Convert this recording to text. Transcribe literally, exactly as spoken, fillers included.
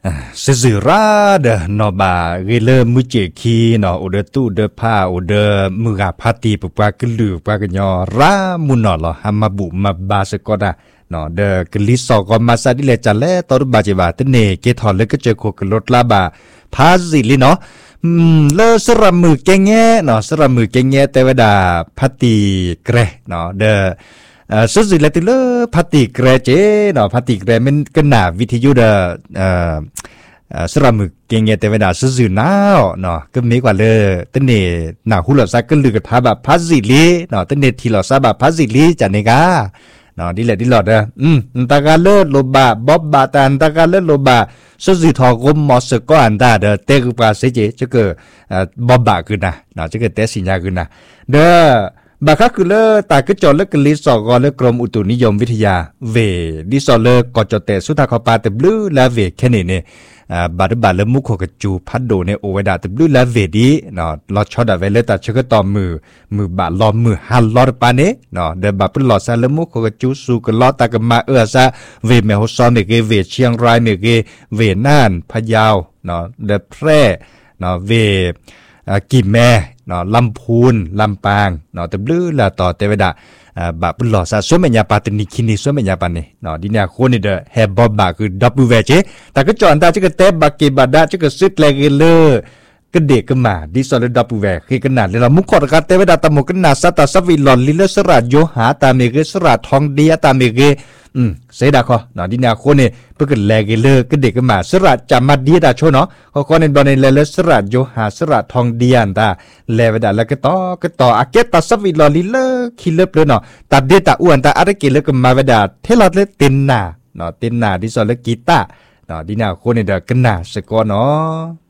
สื่อราเดนอบาเกลมือเจคีนออุเดตู้เดผ้าอุเดมือกาพาตีปปากลือปากยอรามุนอลฮามาบุมาบาสกอดานอเดกลิสอกอมาซาดิเลจัลเลตอรบาจิบาตเนเกทอเลกเจโคกลดลาบาพาซิลิเนาะอืมเลสระมือเกงแงเนาะสระมือเกงแงแต่วดาพาตีเกรเนาะเดเอ่อสุดสิเลติเลพัติเกรเจเนาะพัติเกรมันก็น่าวิทยุเดอเอ่อเอ่อสระมึกเก่งแต่เวลาสุดสินาวเนาะก็มีกว่าเลยตั้งเนน่าหูหลอดซักก็ลือกระทาแบบพัดสิลีเนาะตั้งเนทีหลอดซาแบบพัดสิลีจันเนกาเนาะดิแหละดิหลอดเด้ออืมตากาเลิศโลบะบ๊อบบาตันตากาเลิศโลบะสุดสิทอกมมอสก็อันดาเด้อเตกุปาเสเจจะเกิดเอ่อบ๊อบบะขึ้นนะเนาะจะเกิดเตสิญญาขึ้นนะเด้อบางครั้งคือเลอตากระจอเลิกลิสอกอเลิกกรมอุตุนิยมวิทยาเวดิสอเลกอจอเตสุทาคอปาเตบลูลาเวแค่นี้เนี่ยอ่าบาดบาดเลมุขกจูพัดโดเนี่ยโอเวดาเตบลูลาเวดีเนาะลอชอดาเวเลตาชกตอมือมือบาลอมือฮัลลอดปาเนี่ยเนาะเดบาปลอซาเลมุขกจูสูกลอตากมาเออซาเวเมฮซอนเมเกเวเชียงรายเมเกเวน่านพะเยาเนาะเดแพร่เนาะเวกิมแม่เนาะลำพูนลำปางเนาะแต่บลื้อละต่อเทวดาอ่าบาปหล่อซาสมัยญาปาตนิคินีสมัยญาปานี่เนาะดิเนี่ยคนนี่เด้อแฮบบอบบาคือดับเบิลเวเจแต่ก็จอนตาจะก็เตบบักเกบาดาจะก็ซึดแลกเลอก็เด็กก็มาดิสอลดับเบิลเวคือขนาดเลยเรามุขอดกันเทวดาตะมุกันนาสัตตสวิลอนลิเลสระโยหาตาเมเกสระทองเดียตาเมเกอืมเสดาคอเนาะดิเนี่ยคนนี่เพื่อกันแลกเลอก็เด็กก็มาสระจามาดีดาโชเนาะเขาคนในบอลในเลสระโยหาสระทองเดียนตาเลวดาแล้วก็ต่อก็ต่ออาเกตตาสวิลอนลิเลอคิเลเปเลยเนาะตาเดตาอ้วนตาอะไรกิเลก็มาเวดาเทลอดเลตินนาเนาะตินนาดิสอลกีตาเนาะดิเนี่ยคนนี่เด็กกันนาสกอเนาะ